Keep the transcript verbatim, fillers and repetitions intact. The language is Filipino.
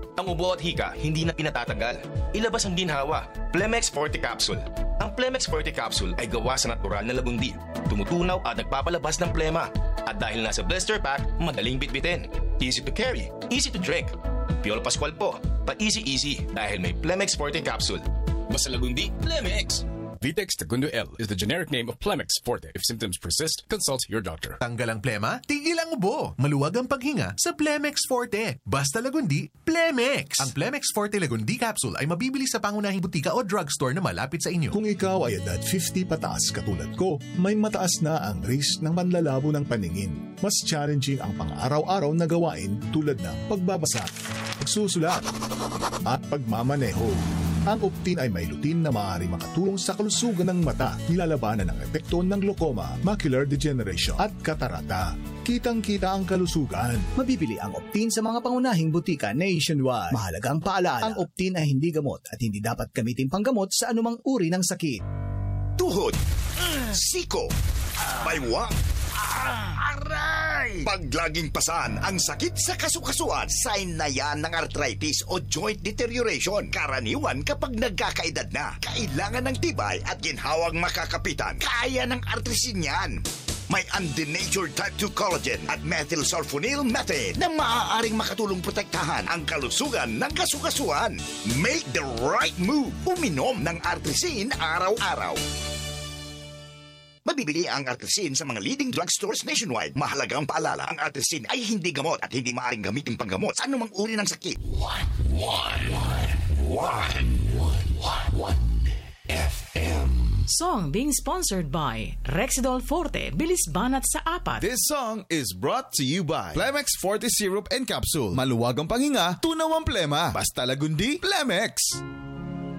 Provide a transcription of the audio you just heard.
Ang ubo at hika, hindi na pinatatanggal. Ilabas ang ginhawa. Plemex Forte Capsule. Ang Plemex Forte Capsule ay gawa sa natural na lagundi. Tumutunaw at nagpapalabas ng plema. At dahil nasa blister pack, madaling bitbitin. Easy to carry, easy to drink. Piolo Pascual po, pa-easy-easy dahil may Plemex Forte Capsule. Basta lagundi, Plemex! Vitex Segundo L is the generic name of Plemex Forte. If symptoms persist, consult your doctor. Tanggal ang plema, tigil ang ubo. Maluwag ang paghinga sa Plemex Forte. Basta lagundi, Plemex! Ang Plemex Forte Lagundi Capsule ay mabibili sa pangunahing butika o drugstore na malapit sa inyo. Kung ikaw ay edad fifty pataas katulad ko, may mataas na ang risk ng manlalabo ng paningin. Mas challenging ang pang-araw-araw na gawain tulad ng pagbabasa, pagsusulat, at pagmamaneho. Ang Optin ay may lutin na maaaring makatulong sa kalusugan ng mata, nilalabanan ng epekto ng glaucoma, macular degeneration at katarata. Kitang-kita ang kalusugan. Mabibili ang Optin sa mga pangunahing butika nationwide. Mahalagang paalala, ang Optin ay hindi gamot at hindi dapat gamitin panggamot sa anumang uri ng sakit. Tuhod, siko, baywang, aray! Pag laging pasan ang sakit sa kasukasuan, sign na yan ng arthritis o joint deterioration. Karaniwan kapag nagkakaedad na, kailangan ng tibay at ginhawang makakapitan. Kaya ng artrisin yan. May undenatured type two collagen at methylsulfonyl methane na maaaring makatulong protektahan ang kalusugan ng kasukasuan. Make the right move. Uminom ng artrisin araw-araw. Mabibili ang artrisin sa mga leading drugstores nationwide. Mahalagang paalala, ang artrisin ay hindi gamot at hindi maaaring gamitin panggamot sa anumang uri ng sakit. one, one, one, one, one, F M. Song being sponsored by Rexidol Forte, bilis banat sa apat. This song is brought to you by Plemex Forte Syrup and Capsule. Maluwag ang panghinga, tunaw ang plema. Basta lagundi, Plemex!